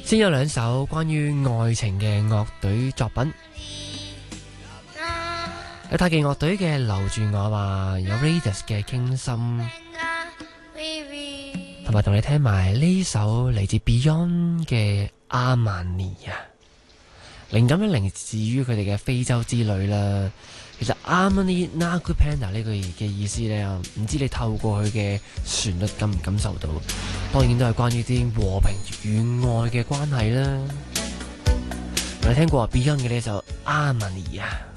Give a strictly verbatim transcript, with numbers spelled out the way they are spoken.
先有兩首關於愛情嘅樂隊作品，有太極樂隊嘅留住我話，有 Radius 嘅傾心，同埋同你聽埋呢首嚟自 Beyond 嘅阿曼尼啊，靈感咧嚟自於佢哋嘅非洲之旅啦。其實 Amani Nakupenda 呢句嘅意思呢，唔知你透過佢嘅旋律感唔感受到？當然都係關於啲和平與愛嘅關係啦。我哋聽過 Beyond 嘅呢首 Amani 啊。